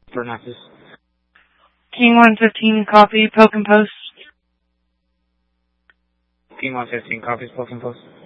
Pronounces. King 115, copy, Poke and Post. King 115, copies, Poke and Post.